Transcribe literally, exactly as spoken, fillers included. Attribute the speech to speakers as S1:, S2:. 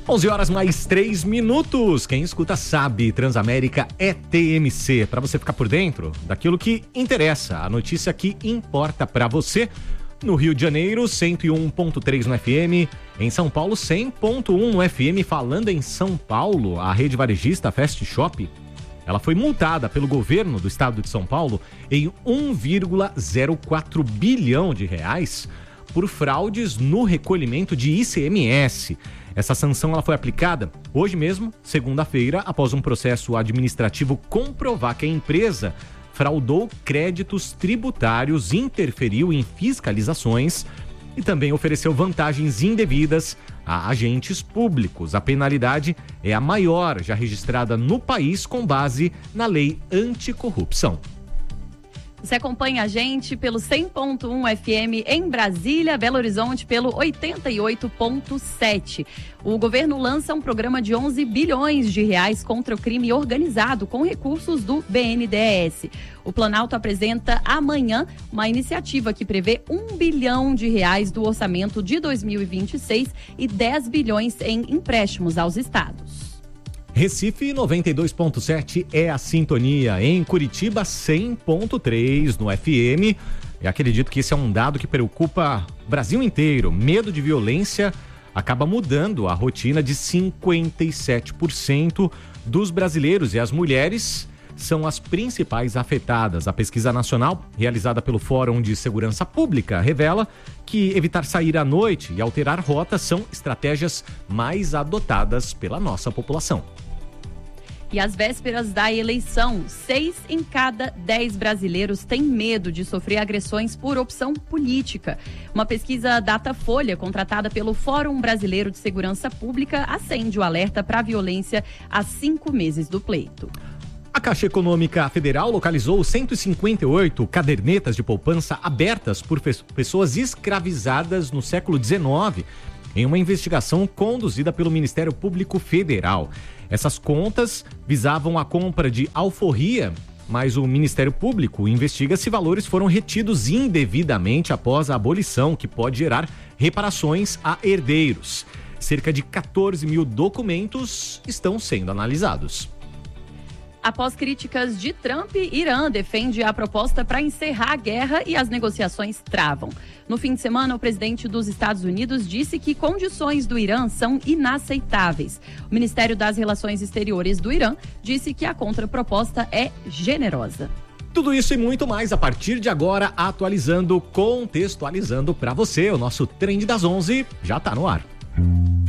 S1: onze horas mais três minutos. Quem escuta sabe, Transamérica é T M C. Para você ficar por dentro daquilo que interessa, a notícia que importa para você. No Rio de Janeiro, cento e um ponto três no F M. Em São Paulo, cem ponto um no F M. Falando em São Paulo, a rede varejista Fast Shop, ela foi multada pelo governo do estado de São Paulo em um vírgula zero quatro bilhão de reais por fraudes no recolhimento de I C M S. Essa sanção ela foi aplicada hoje mesmo, segunda-feira, após um processo administrativo comprovar que a empresa fraudou créditos tributários, interferiu em fiscalizações e também ofereceu vantagens indevidas a agentes públicos. A penalidade é a maior já registrada no país com base na lei anticorrupção.
S2: Você acompanha a gente pelo cem ponto um F M em Brasília, Belo Horizonte pelo oitenta e oito ponto sete. O governo lança um programa de onze bilhões de reais contra o crime organizado com recursos do B N D E S. O Planalto apresenta amanhã uma iniciativa que prevê um bilhão de reais do orçamento de dois mil e vinte e seis e dez bilhões em empréstimos aos estados.
S1: Recife noventa e dois ponto sete é a sintonia. Em Curitiba cem ponto três no F M. E acredito que esse é um dado que preocupa o Brasil inteiro. Medo de violência acaba mudando a rotina de cinquenta e sete por cento dos brasileiros, e as mulheres são as principais afetadas. A pesquisa nacional, realizada pelo Fórum de Segurança Pública, revela que evitar sair à noite e alterar rotas são estratégias mais adotadas pela nossa população.
S2: E às vésperas da eleição, seis em cada dez brasileiros têm medo de sofrer agressões por opção política. Uma pesquisa Datafolha, contratada pelo Fórum Brasileiro de Segurança Pública, acende o alerta para a violência há cinco meses do pleito.
S1: A Caixa Econômica Federal localizou cento e cinquenta e oito cadernetas de poupança abertas por pessoas escravizadas no século dezenove, em uma investigação conduzida pelo Ministério Público Federal. Essas contas visavam a compra de alforria, mas o Ministério Público investiga se valores foram retidos indevidamente após a abolição, que pode gerar reparações a herdeiros. Cerca de quatorze mil documentos estão sendo analisados.
S2: Após críticas de Trump, Irã defende a proposta para encerrar a guerra e as negociações travam. No fim de semana, o presidente dos Estados Unidos disse que condições do Irã são inaceitáveis. O Ministério das Relações Exteriores do Irã disse que a contraproposta é generosa.
S1: Tudo isso e muito mais a partir de agora, atualizando, contextualizando para você. O nosso Trend das onze já está no ar.